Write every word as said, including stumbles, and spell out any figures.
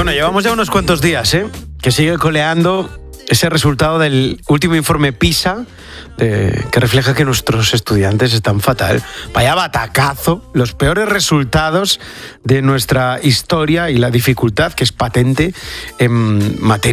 Bueno, llevamos ya unos cuantos días, ¿eh? Que sigue coleando ese resultado del último informe PISA, de, que refleja que nuestros estudiantes están fatal. Vaya batacazo, los peores resultados de nuestra historia y la dificultad que es patente en materia